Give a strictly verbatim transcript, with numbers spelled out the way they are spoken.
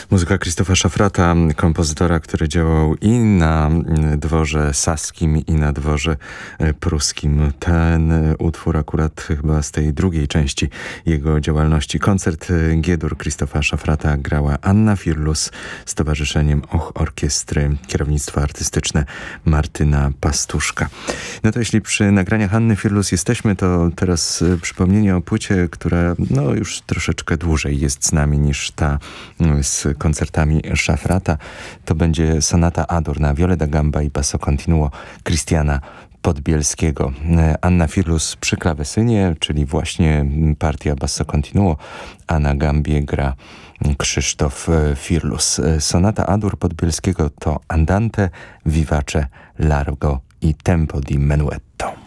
Muzyka Krzysztofa Szafrata, kompozytora, który działał i na dworze saskim, i na dworze pruskim. Ten utwór akurat chyba z tej drugiej części jego działalności. Koncert G-dur Krzysztofa Szafrata grała Anna Firlus z towarzyszeniem Och Orkiestry, kierownictwo artystyczne Martyna Pastuszka. No to jeśli przy nagraniach Anny Firlus jesteśmy, to teraz przypomnienie o płycie, która no już troszeczkę dłużej jest z nami niż ta z koncertami Szafrata. To będzie sonata A-dur na violę da gamba i basso continuo Krystiana Podbielskiego. Anna Firlus przy klawesynie, czyli właśnie partia basso continuo, a na gambie gra Krzysztof Firlus. Sonata A-dur Podbielskiego to Andante, Vivace, Largo i Tempo di Menuetto.